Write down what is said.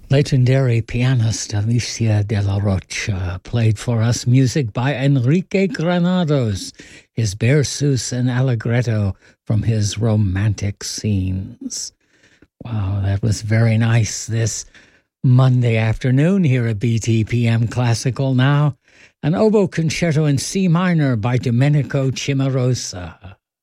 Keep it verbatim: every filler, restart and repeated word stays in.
Legendary pianist Alicia de la Rocha played for us music by Enrique Granados, his Berceuse and Allegretto from his Romantic Scenes. Wow, that was very nice this Monday afternoon here at B T P M Classical. Now, an oboe concerto in C minor by Domenico Cimarosa.